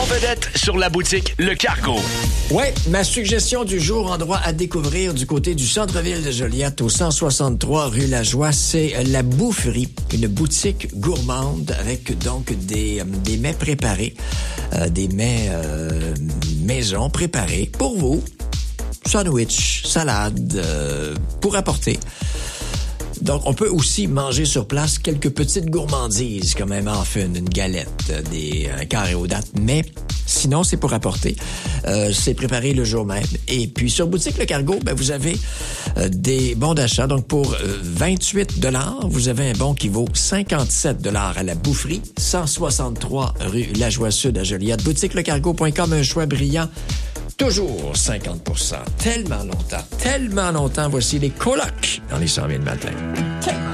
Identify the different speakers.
Speaker 1: vedette sur la boutique Le Cargo.
Speaker 2: Ouais, ma suggestion du jour, endroit à découvrir du côté du centre-ville de Joliette, au 163 rue Lajoie, c'est La Boufferie, une boutique gourmande avec donc des mets préparés, des mets maison préparés pour vous, sandwich, salade, pour apporter. Donc, on peut aussi manger sur place quelques petites gourmandises, comme un muffin, une galette, un carré aux dattes, mais sinon, c'est pour apporter. C'est préparé le jour même. Et puis, sur Boutique Le Cargo, vous avez des bons d'achat. Donc, pour 28 $, vous avez un bon qui vaut 57 $ à la Boufferie, 163 rue Lajoie-Sud à Joliette. BoutiqueLeCargo.com, un choix brillant. Toujours 50%. Tellement longtemps. Voici les colocs dans les 100 000 matins.